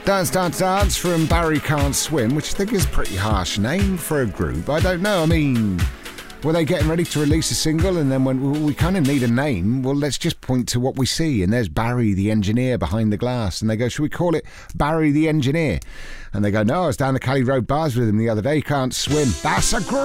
Dance Dance Dance from Barry Can't Swim, which I think is a pretty harsh name for a group. I don't know, I mean, were they getting ready to release a single and then went, well, we kind of need a name, well, let's just point to what we see, and there's Barry the engineer behind the glass, and they go, should we call it Barry the Engineer? And they go, no, I was down the Cali Road bars with him the other day, he can't swim. That's a group.